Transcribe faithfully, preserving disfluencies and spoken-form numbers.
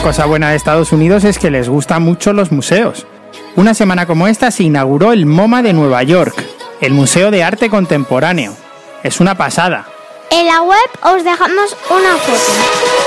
cosa buena de Estados Unidos es que les gustan mucho los museos. Una semana como esta se inauguró el MoMA de Nueva York, el Museo de Arte Contemporáneo. Es una pasada. En la web os dejamos una foto.